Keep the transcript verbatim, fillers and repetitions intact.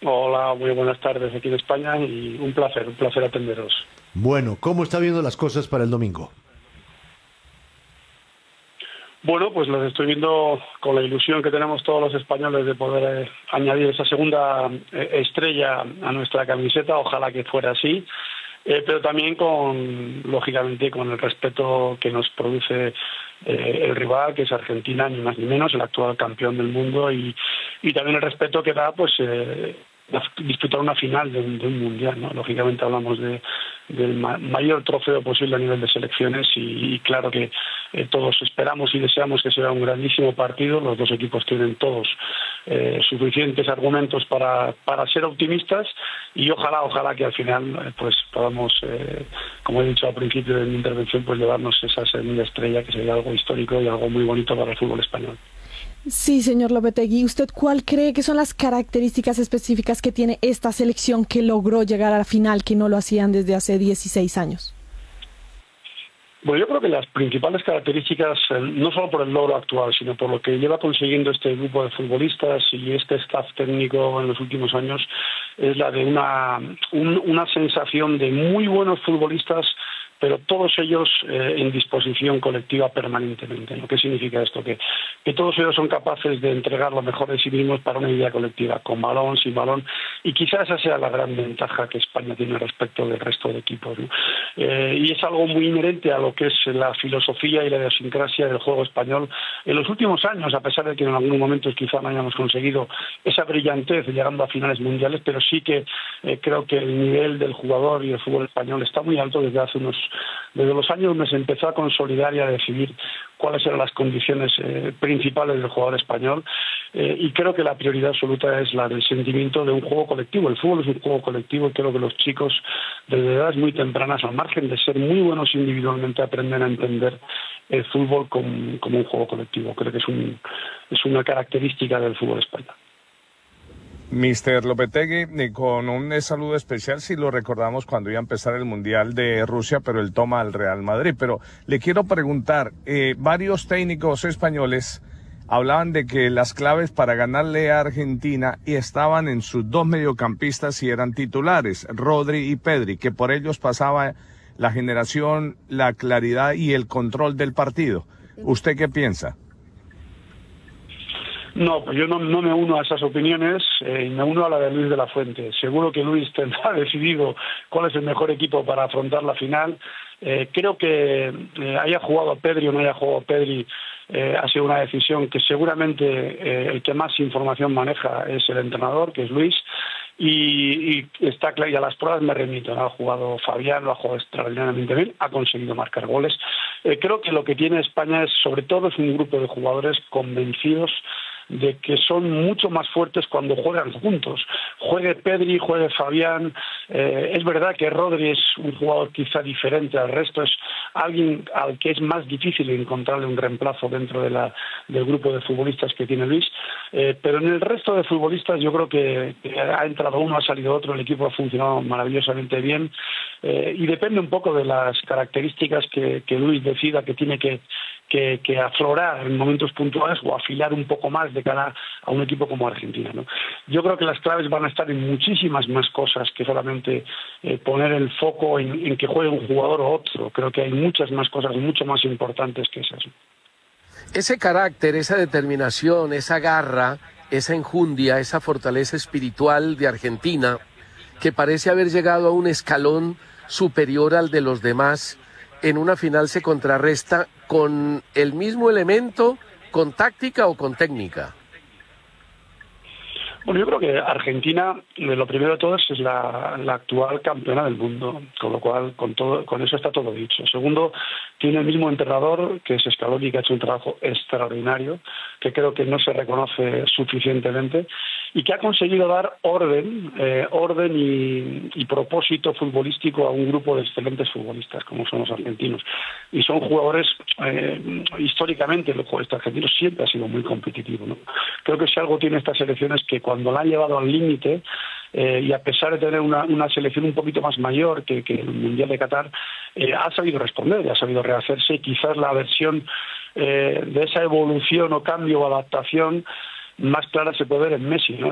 Hola, muy buenas tardes aquí en España y un placer, un placer atenderos. Bueno, ¿cómo está viendo las cosas para el domingo? Bueno, pues los estoy viendo con la ilusión que tenemos todos los españoles de poder eh, añadir esa segunda eh, estrella a nuestra camiseta, ojalá que fuera así, eh, pero también con, lógicamente, con el respeto que nos produce eh, el rival, que es Argentina, ni más ni menos, el actual campeón del mundo, y, y también el respeto que da, pues, eh, disputar una final de un, de un mundial, ¿no? Lógicamente hablamos de del ma mayor trofeo posible a nivel de selecciones y, y claro que eh, todos esperamos y deseamos que sea un grandísimo partido. Los dos equipos tienen todos eh, suficientes argumentos para, para ser optimistas y ojalá, ojalá que al final eh, pues podamos, eh, como he dicho al principio de mi intervención, pues llevarnos esa segunda estrella, que sería algo histórico y algo muy bonito para el fútbol español. Sí, señor Lopetegui, ¿usted cuál cree que son las características específicas que tiene esta selección que logró llegar a la final, que no lo hacían desde hace dieciséis años? Bueno, yo creo que las principales características, eh, no solo por el logro actual, sino por lo que lleva consiguiendo este grupo de futbolistas y este staff técnico en los últimos años, es la de una, un, una sensación de muy buenos futbolistas, pero todos ellos eh, en disposición colectiva permanentemente, ¿no? ¿Qué significa esto? Que, que todos ellos son capaces de entregar lo mejor de sí mismos para una idea colectiva, con balón, sin balón, y quizás esa sea la gran ventaja que España tiene respecto del resto de equipos, ¿no? Eh, y es algo muy inherente a lo que es la filosofía y la idiosincrasia del juego español en los últimos años, a pesar de que en algunos momentos quizá no hayamos conseguido esa brillantez llegando a finales mundiales, pero sí que eh, creo que el nivel del jugador y el fútbol español está muy alto desde hace unos Desde los años donde se empezó a consolidar y a decidir cuáles eran las condiciones eh, principales del jugador español, eh, y creo que la prioridad absoluta es la del sentimiento de un juego colectivo. El fútbol es un juego colectivo y creo que los chicos desde edades muy tempranas, al margen de ser muy buenos individualmente, aprenden a entender el fútbol como, como un juego colectivo. Creo que es, un, es una característica del fútbol español. mister Lopetegui, con un saludo especial, si lo recordamos cuando iba a empezar el Mundial de Rusia, pero él toma al Real Madrid. Pero le quiero preguntar, eh, varios técnicos españoles hablaban de que las claves para ganarle a Argentina estaban en sus dos mediocampistas y eran titulares, Rodri y Pedri, que por ellos pasaba la generación, la claridad y el control del partido. ¿Usted qué piensa? No, pues yo no, no me uno a esas opiniones, eh, me uno a la de Luis de la Fuente. Seguro que Luis tendrá decidido cuál es el mejor equipo para afrontar la final. Eh, creo que eh, haya jugado Pedri o no haya jugado Pedri, eh, ha sido una decisión que seguramente eh, el que más información maneja es el entrenador, que es Luis. Y, y está claro, y a las pruebas me remito, ¿no? Ha jugado Fabián, lo ha jugado extraordinariamente bien, ha conseguido marcar goles. Eh, creo que lo que tiene España es, sobre todo, es un grupo de jugadores convencidos de que son mucho más fuertes cuando juegan juntos. Juegue Pedri, juegue Fabián. Eh, es verdad que Rodri es un jugador quizá diferente al resto, es alguien al que es más difícil encontrarle un reemplazo dentro de la, del grupo de futbolistas que tiene Luis, eh, pero en el resto de futbolistas yo creo que, que ha entrado uno, ha salido otro, el equipo ha funcionado maravillosamente bien, eh, y depende un poco de las características que, que Luis decida que tiene que Que, que aflorar en momentos puntuales o afilar un poco más de cara a un equipo como Argentina, ¿no? Yo creo que las claves van a estar en muchísimas más cosas que solamente eh, poner el foco en, en que juegue un jugador o otro. Creo que hay muchas más cosas mucho más importantes que esas. Ese carácter, esa determinación, esa garra, esa enjundia, esa fortaleza espiritual de Argentina, que parece haber llegado a un escalón superior al de los demás, en una final se contrarresta con el mismo elemento, con táctica o con técnica. Bueno, yo creo que Argentina, lo primero de todo, es la, la actual campeona del mundo, con lo cual con todo, con eso está todo dicho. Segundo, tiene el mismo entrenador, que es Scaloni, que ha hecho un trabajo extraordinario, que creo que no se reconoce suficientemente, y que ha conseguido dar orden, eh, orden y, y propósito futbolístico a un grupo de excelentes futbolistas, como son los argentinos. Y son jugadores, eh, históricamente, el futbolista argentino siempre ha sido muy competitivo, ¿no? Creo que si algo tiene esta selección es que cuando la han llevado al límite, eh, y a pesar de tener una, una selección un poquito más mayor que, que el Mundial de Qatar, eh, ha sabido responder, ha sabido rehacerse. Quizás la versión eh, de esa evolución o cambio o adaptación más clara se puede ver en Messi, ¿no?